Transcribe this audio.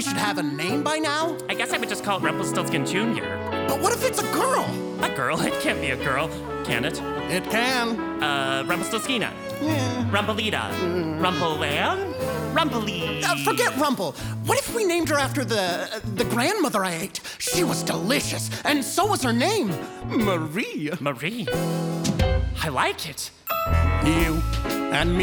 should have a name by now? I guess I would just call it Rumpelstiltskin Jr. But what if it's a girl? A girl? It can't be a girl, can it? It can. Rumpelstiltskina. Yeah. Rumpelita. Rumpel-Ann? Rumpeli. Forget Rumple. What if we named her after the grandmother I ate? She was delicious, and so was her name, Marie. Marie. I like it. You and me.